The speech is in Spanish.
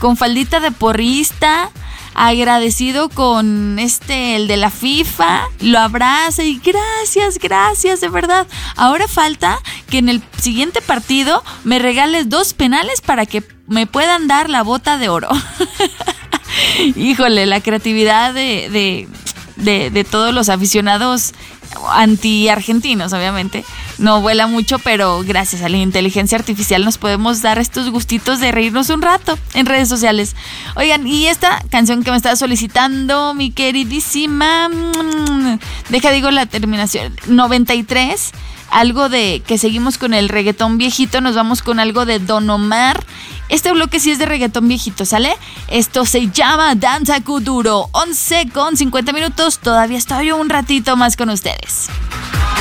con faldita de porrista, agradecido con el de la FIFA, lo abraza y gracias, de verdad. Ahora falta que en el siguiente partido me regales 2 penales para que me puedan dar la bota de oro. Híjole, la creatividad de todos los aficionados anti-argentinos, obviamente. No vuela mucho, pero gracias a la inteligencia artificial nos podemos dar estos gustitos de reírnos un rato en redes sociales. Oigan, y esta canción que me estaba solicitando mi queridísima, digo la terminación, 93, algo de que seguimos con el reggaetón viejito, nos vamos con algo de Don Omar. Este bloque sí es de reggaetón viejito, ¿sale? Esto se llama Danza Kuduro, 11:50, todavía estoy un ratito más con ustedes.